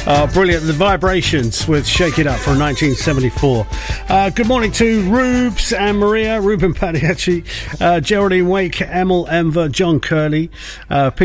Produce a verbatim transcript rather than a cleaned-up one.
Oh, brilliant. The Vibrations with Shake It Up from nineteen seventy-four. Uh, good morning to Rubes and Maria, Ruben Pagliacci, uh, Geraldine Wake, Emil Enver, John Curley, uh,